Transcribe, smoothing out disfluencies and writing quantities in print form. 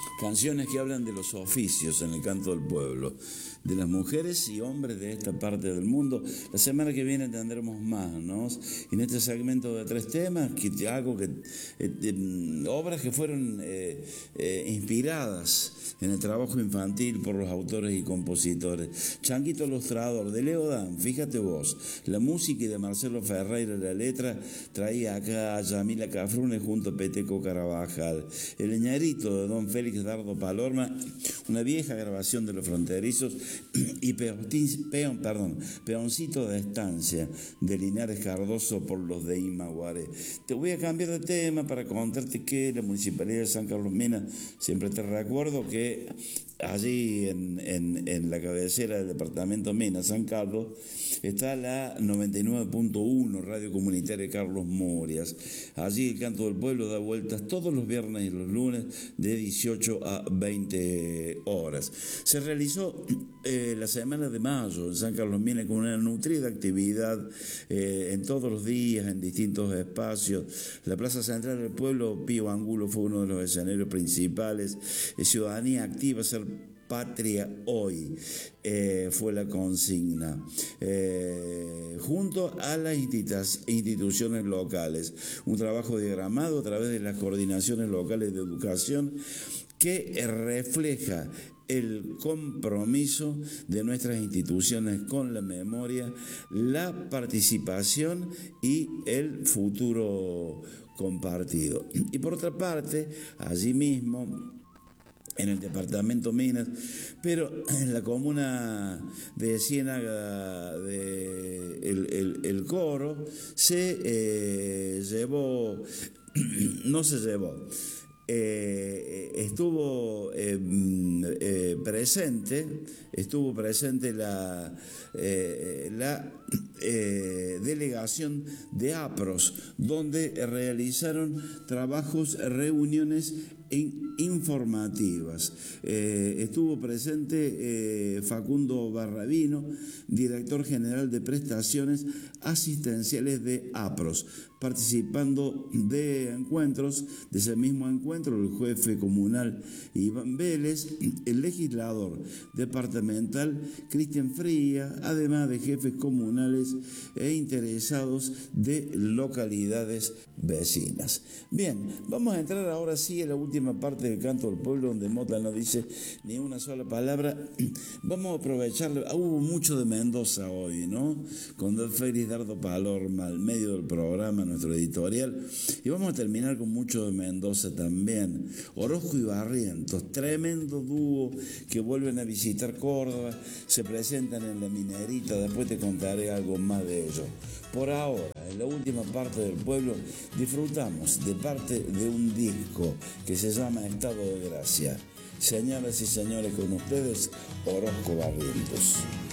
Canciones que hablan de los oficios en el canto del pueblo, de las mujeres y hombres de esta parte del mundo. La semana que viene tendremos más, ¿no? En este segmento de 3 temas, obras que fueron inspiradas en el trabajo infantil por los autores y compositores. Changuito Ilustrador, de Leo Dan, fíjate vos, la música, y de Marcelo Ferreira, la letra, traía acá a Yamila Cafrune junto a Peteco Carabajal. El Leñarito, de don Félix Dardo Palorma, una vieja grabación de Los Fronterizos, y Peoncito de Estancia, de Linares Cardoso, por los de Imaguaré. Te voy a cambiar de tema para contarte que la Municipalidad de San Carlos Mena, siempre te recuerdo que allí en la cabecera del departamento Mena, San Carlos, está la 99.1 Radio Comunitaria Carlos Morias. Allí el Canto del Pueblo da vueltas todos los viernes y los lunes de 18 a 20 horas. Se realizó la semana de mayo en San Carlos Mena con una nutrida actividad en todos los días, en distintos espacios. La Plaza Central del Pueblo, Pío Angulo, fue uno de los escenarios principales. Ciudadanía activa, ser patria hoy, fue la consigna, junto a las instituciones locales. Un trabajo diagramado a través de las coordinaciones locales de educación que refleja el compromiso de nuestras instituciones con la memoria, la participación y el futuro compartido. Y por otra parte, allí mismo, en el departamento Minas, pero en la comuna de Ciénaga el coro estuvo presente la delegación de APROS, donde realizaron trabajos, reuniones informativas. Estuvo presente Facundo Barrabino, director general de prestaciones asistenciales de APROS, participando de ese mismo encuentro, el jefe comunal Iván Vélez, el legislador departamental Cristian Fría, además de jefes comunales e interesados de localidades vecinas. Bien, vamos a entrar ahora sí a la última parte del Canto del Pueblo, donde Mota no dice ni una sola palabra. Vamos a aprovecharlo. Hubo mucho de Mendoza hoy, ¿no? Con don Félix Dardo Palorma al medio del programa, nuestro editorial, y vamos a terminar con mucho de Mendoza también. Orozco y Barrientos, tremendo dúo que vuelven a visitar Córdoba, se presentan en la Minerita, después te contaré algo más de ellos. Por ahora, en la última parte del pueblo, disfrutamos de parte de un disco que se llama Estado de Gracia. Señoras y señores, con ustedes, Orozco Barrientos.